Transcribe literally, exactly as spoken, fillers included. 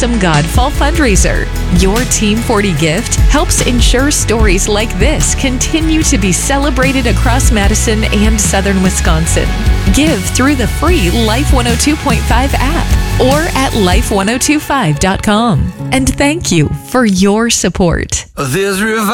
Awesome God Fall Fundraiser. Your Team forty gift helps ensure stories like this continue to be celebrated across Madison and southern Wisconsin. Give through the free Life one oh two point five app or at life one oh two five dot com. And thank you for your support. There's revival.